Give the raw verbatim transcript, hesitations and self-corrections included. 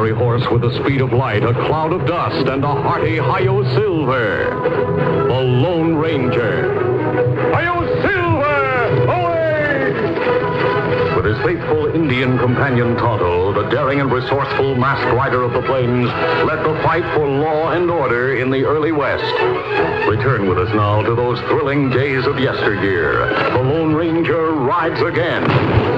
fiery horse with the speed of light, a cloud of dust, and a hearty Hi-Yo Silver. The Lone Ranger. Hi-Yo Silver! Away! With his faithful Indian companion Tonto, the daring and resourceful masked rider of the plains led the fight for law and order in the early West. Return with us now to those thrilling days of yesteryear. The Lone Ranger rides again.